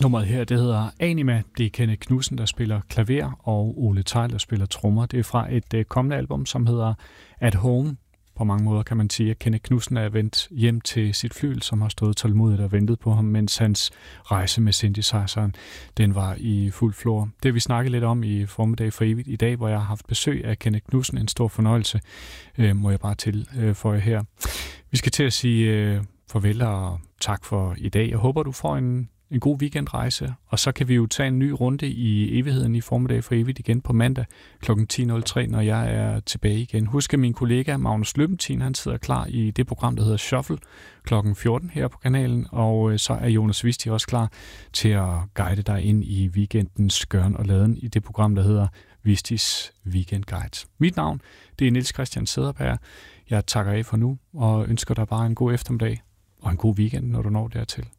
Nummeret her, det hedder Anima. Det er Kenneth Knudsen, der spiller klaver, og Ole Theil, der spiller trommer. Det er fra et kommende album, som hedder At Home. På mange måder kan man sige, at Kenneth Knudsen er vendt hjem til sit flygel, som har stået tålmodigt og ventet på ham, mens hans rejse med synthesizeren, den var i fuld flor. Det har vi snakket lidt om i Formiddag for Evigt i dag, hvor jeg har haft besøg af Kenneth Knudsen. En stor fornøjelse, må jeg bare tilføje her. Vi skal til at sige farvel og tak for i dag. Jeg håber, du får en god weekendrejse, og så kan vi jo tage en ny runde i evigheden i Formiddag for Evigt igen på mandag kl. 10.03, når jeg er tilbage igen. Husk, at min kollega Magnus Løbentin, han sidder klar i det program, der hedder Shuffle kl. 14 her på kanalen, og så er Jonas Visti også klar til at guide dig ind i weekendens gøren og laden i det program, der hedder Vistis Weekend Guide. Mit navn, det er Niels Christian Cederberg. Jeg takker af for nu, og ønsker dig bare en god eftermiddag og en god weekend, når du når dertil.